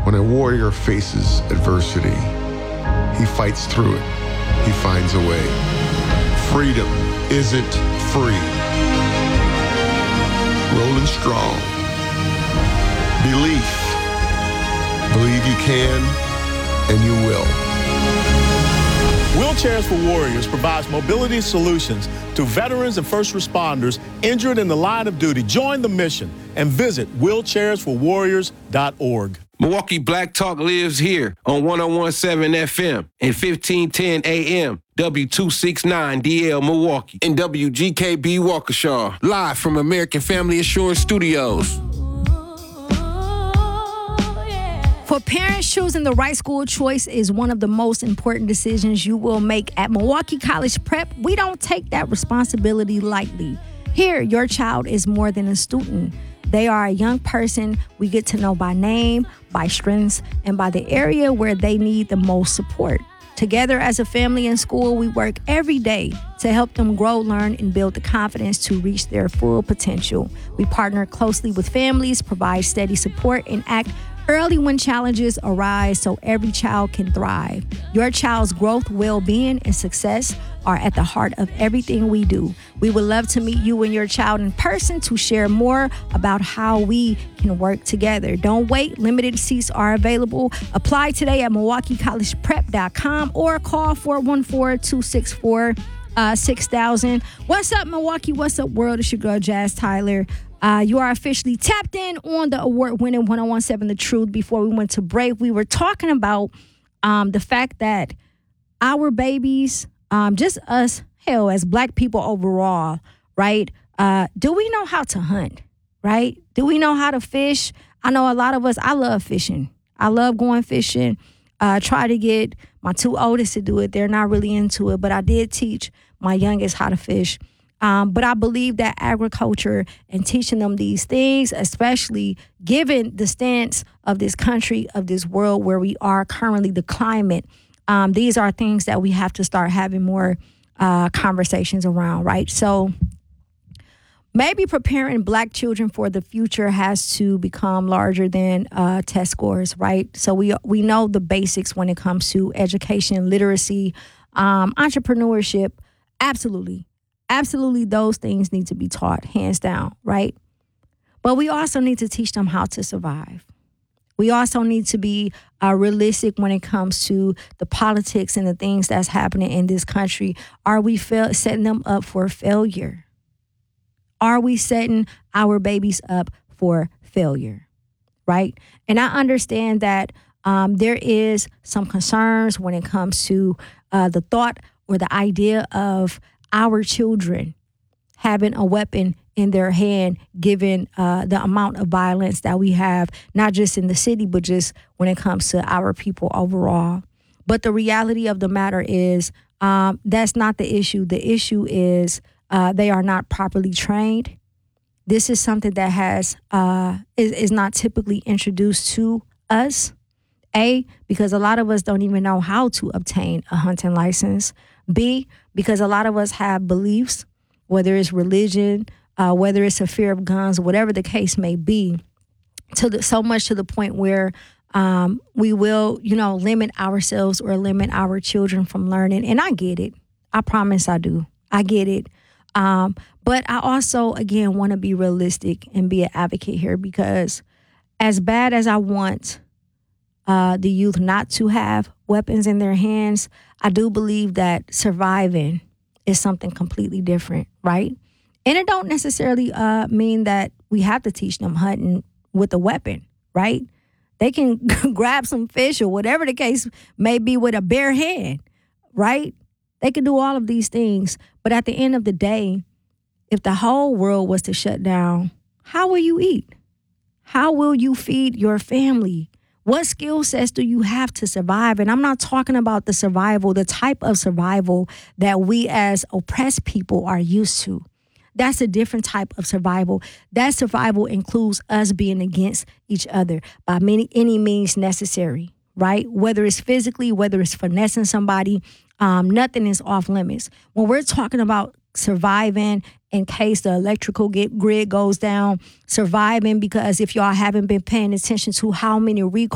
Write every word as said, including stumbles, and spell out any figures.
When a warrior faces adversity, he fights through it. He finds a way. Freedom isn't free. Rolling strong. Belief. Believe you can and you will. Wheelchairs for Warriors provides mobility solutions to veterans and first responders injured in the line of duty. Join the mission and visit wheelchairs for warriors dot org. Milwaukee Black Talk lives here on one oh one point seven F M and fifteen ten A M, W two sixty-nine D L Milwaukee, and W G K B Waukesha, live from American Family Assurance Studios. For parents, choosing the right school choice is one of the most important decisions you will make. At Milwaukee College Prep, we don't take that responsibility lightly. Here, your child is more than a student. They are a young person we get to know by name, by strengths, and by the area where they need the most support. Together as a family in school, we work every day to help them grow, learn, and build the confidence to reach their full potential. We partner closely with families, provide steady support, and act early when challenges arise so every child can thrive. Your child's growth, well-being, and success are at the heart of everything we do. We would love to meet you and your child in person to share more about how we can work together. Don't wait. Limited seats are available. Apply today at milwaukee college prep dot com or call four one four, two six four, six thousand. What's up, Milwaukee? What's up, world? It's your girl, Jazz Tyler. Uh, you are officially tapped in on the award-winning one oh one point seven The Truth. Before we went to break, we were talking about um, the fact that our babies, um, just us, hell, as Black people overall, right? Uh, do we know how to hunt, right? Do we know how to fish? I know a lot of us, I love fishing. I love going fishing. I uh, try to get my two oldest to do it. They're not really into it, but I did teach my youngest how to fish. Um, but I believe that agriculture and teaching them these things, especially given the stance of this country, of this world where we are currently, the climate, um, these are things that we have to start having more uh, conversations around, right? So maybe preparing Black children for the future has to become larger than uh, test scores, right? So we we know the basics when it comes to education, literacy, um, entrepreneurship, absolutely. Absolutely, those things need to be taught, hands down, right? But we also need to teach them how to survive. We also need to be uh, realistic when it comes to the politics and the things that's happening in this country. Are we fail- setting them up for failure? Are we setting our babies up for failure, right? And I understand that um, there is some concerns when it comes to uh, the thought or the idea of our children having a weapon in their hand, given uh, the amount of violence that we have, not just in the city, but just when it comes to our people overall. But the reality of the matter is um, that's not the issue. The issue is uh, they are not properly trained. This is something that has uh, is, is not typically introduced to us. A, because a lot of us don't even know how to obtain a hunting license. B, because a lot of us have beliefs, whether it's religion, uh, whether it's a fear of guns, whatever the case may be, to the, so much to the point where um, we will, you know, limit ourselves or limit our children from learning. And I get it. I promise I do. I get it. Um, but I also, again, want to be realistic and be an advocate here, because as bad as I want uh, the youth not to have weapons in their hands, I do believe that surviving is something completely different, right? And it don't necessarily uh, mean that we have to teach them hunting with a weapon, right? They can grab some fish or whatever the case may be with a bare hand, right? They can do all of these things. But at the end of the day, if the whole world was to shut down, how will you eat? How will you feed your family? What skill sets do you have to survive? And I'm not talking about the survival, the type of survival that we as oppressed people are used to. That's a different type of survival. That survival includes us being against each other by many, any means necessary, right? Whether it's physically, whether it's finessing somebody, um, nothing is off limits. When we're talking about surviving in case the electrical get, grid goes down, surviving because if y'all haven't been paying attention to how many recalls